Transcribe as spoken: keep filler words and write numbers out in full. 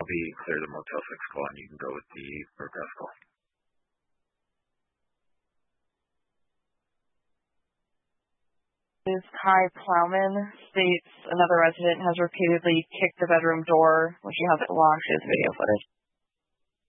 I'll be clear the Motel six call, and you can go with the Burghouse call. Kai Plowman states another resident has repeatedly kicked the bedroom door when she has it locked. She has video footage.